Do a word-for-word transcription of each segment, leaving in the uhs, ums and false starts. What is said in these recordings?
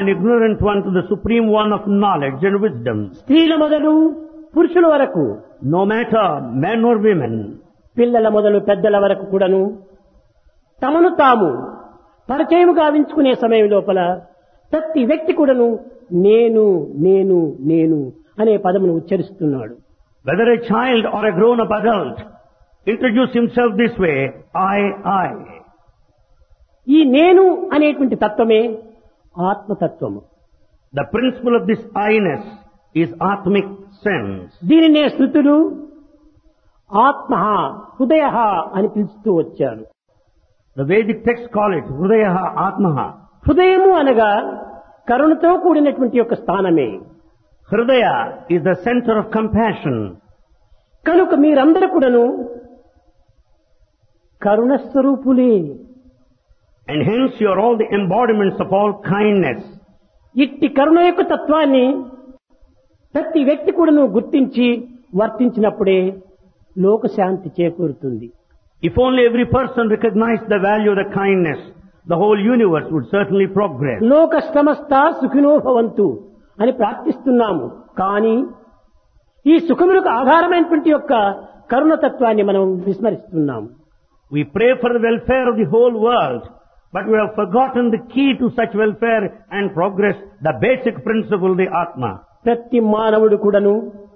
and ignorant one to the supreme one of knowledge and wisdom. స్త్రీల మొదలు పురుషుల వరకు, No matter men or women, పిల్లల మొదలు పెద్దల వరకు కూడాను తమను తాము పరిచయం గావించుకునే సమయం లోపల ప్రతి వ్యక్తి కూడాను నేను నేను నేను అనే పదమును ఉచ్చరిస్తున్నాడు. whether a child or a grown-up adult, introduce himself this way, I, I. ఈ నేను అనేటువంటి తత్వమే ఆత్మతత్వము. The principle of this I-ness is Atmic sense. దీనినే శృతులు ఆత్మ హృదయ అని పిలుస్తూ వచ్చారు. The Vedic texts call it Hrudayaha Atmaha. హృదయము అనగా కరుణతో కూడినటువంటి యొక్క స్థానమే. Hridaya is the center of compassion. కనుక మీరందరూ కూడాను కరుణ స్వరూపులే. And hence you are all the embodiments of all kindness. ఇట్టి కరుణ యొక్క తత్వాన్ని ప్రతి వ్యక్తి కూడాను గుర్తించి వర్తించినప్పుడే లోకశాంతి చేకూరుతుంది. If only every person recognized the value of the kindness, the whole universe would certainly progress. లోక సమస్త సుఖినో భవంతు అని ప్రార్థిస్తున్నాము. కానీ ఈ సుఖములకు ఆధారమైనటువంటి యొక్క కరుణతత్వాన్ని మనం విస్మరిస్తున్నాము. We pray for the welfare of the whole world, but we have forgotten the key to such welfare and progress, the basic principle, the Atma. ప్రతి మానవుడు కూడాను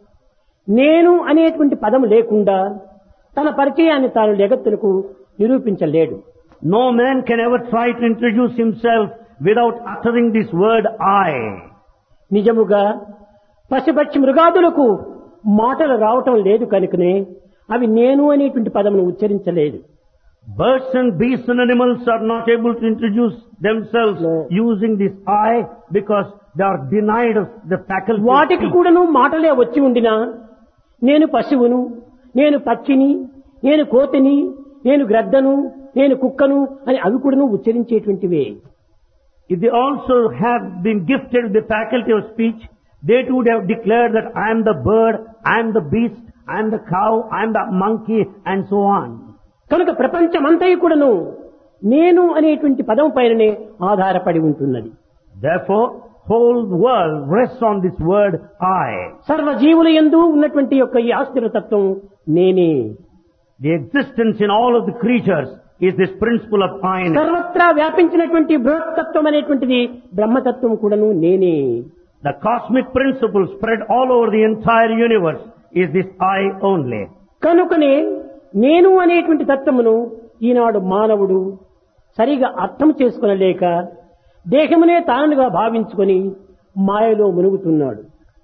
నేను అనేటువంటి పదము లేకుండా తన పరిచయాన్ని తాను జగత్తులకు నిరూపించలేడు. No man can ever try to introduce himself without uttering this word I. నిజముగా పశుపక్షి మృగాదులకు మాటలు రావటం లేదు కనుకనే అవి నేను అనేటువంటి పదమును ఉచ్చరించలేదు. Birds and beasts and animals are not able to introduce themselves No. using this I because they are denied of the faculty of వాటికి speech. కూడాను మాటలే వచ్చి ఉండినా నేను పశువును, నేను పక్షిని, నేను కోతిని, నేను గ్రద్దను, నేను కుక్కను అని అవి కూడాను ఉచ్చరించేటువంటివే. If they also have been gifted with the faculty of speech, they too would have declared that I am the bird, I am the beast, I am the cow, I am the monkey, and so on. కనుక ప్రపంచమంతయు కూడాను నేను అనేటువంటి పదం పైననే ఆధారపడి ఉంటున్నది. Therefore, whole world rests on this word I. సర్వజీవుల యందు ఉన్నటువంటి యొక్క ఈ ఆశ్చర్యతత్వం నేనే. The existence in all of the creatures is this principle of I-ness. సర్వత్రా వ్యాపించినటువంటి బృహత్తత్వం అనేటువంటిది బ్రహ్మతత్వం కూడాను నేనే. The cosmic principle spread all over the entire universe is this I only. కనుకనే నేను అనేటువంటి తత్వమును ఈనాడు మానవుడు సరిగా అర్థం చేసుకొనలేక దేహమునే తానుగా భావించుకొని మాయలో మునుగుతున్నాడు.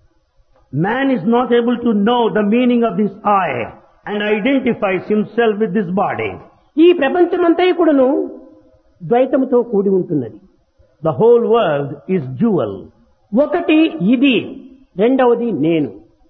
Man is not able to know the meaning of this I and identifies himself with this body. ఈ ప్రపంచమంతయు కూడాను ద్వైతముతో కూడి ఉంటున్నది. The whole world is dual. ఒకటి ఇది, రెండవది నేను.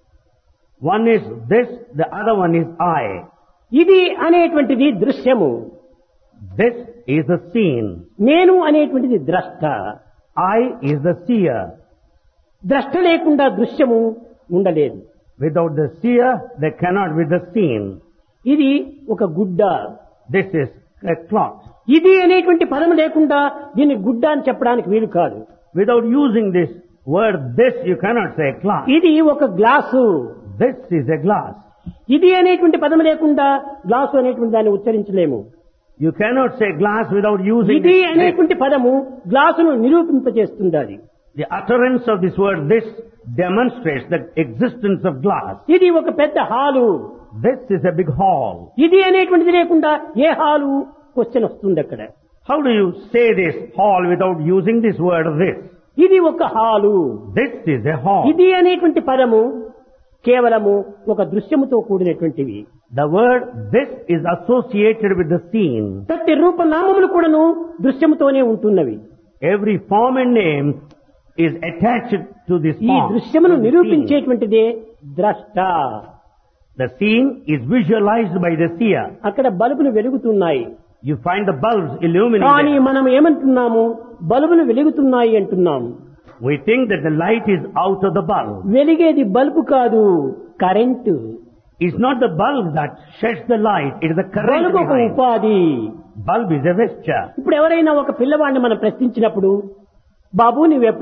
One is this, the other one is I. ఇది అనేటువంటిది దృశ్యము, This is the seen. నేను అనేటువంటిది ద్రష్ట. I is the seer. ద్రష్ట లేకుండా దృశ్యము ఉండలేదు. Without the seer, there cannot be the seen. ఇది ఒక గుడ్డ. This is a cloth. ఇది అనేటువంటి పదం లేకుండా దీన్ని గుడ్డ అని చెప్పడానికి వీలు కాదు. Without using this word this, you cannot say cloth. ఇది ఒక glass. This is a glass. ఇది అనేటువంటి పదం లేకుండా గ్లాసు అనేటువంటి దాన్ని ఉచ్చరించలేము. You cannot say glass without using ఇది this. అనేటువంటి పదము గ్లాసును నిరూపింపజేస్తుంది. అది The utterance of this word this demonstrates the existence of glass. ఇది ఒక పెద్ద hall. This is a big hall. ఇది అనేటువంటిది లేకుండా ఏ హాలు క్వశ్చన్ వస్తుంది అక్కడ. How do you say this hall without using this word this? ఇది ఒక hall. This is a hall. ఇది అనేటువంటి పదము కేవలము ఒక దృశ్యముతో కూడినటువంటివి. The word this is associated with the scene. ప్రతి రూపనామములు కూడాను దృశ్యముతోనే ఉంటున్నవి. Every form and name is attached to this ఈ form. దృశ్యమును to the scene. నిరూపించేటువంటిదే ద్రష్ట. The scene is visualized by the seer. అక్కడ బల్బులు వెలుగుతున్నాయి. You find the bulbs illuminating. కానీ మనం ఏమంటున్నాము? బల్బులు వెలుగుతున్నాయి అంటున్నాము. We think that the light is out of the bulb. వెలిగేది bulb కాదు, current. It's not the bulb that sheds the light, it is the current bulb ఒక behind. ఉపాధి. Bulb is a vesture. ఇప్పుడు ఎవరైనా ఒక పిల్లవాడిని మనం ప్రశ్నించినప్పుడు, బాబు నువ్వు